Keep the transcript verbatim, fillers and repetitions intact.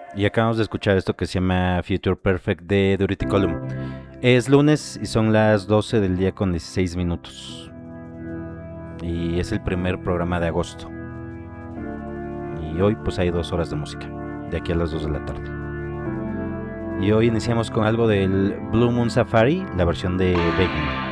Y acabamos de escuchar esto que se llama Future Perfect de Durity Column. Es lunes y son las doce del día con dieciséis minutos. Y es el primer programa de agosto. Y hoy pues hay dos horas de música, de aquí a las dos de la tarde. Y hoy iniciamos con algo del Blue Moon Safari, la versión de Begging.